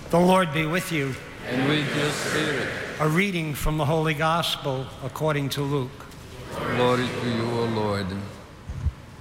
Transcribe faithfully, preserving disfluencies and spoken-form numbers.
The Lord be with you. And with your spirit. A reading from the Holy Gospel according to Luke. Glory to you, O Lord.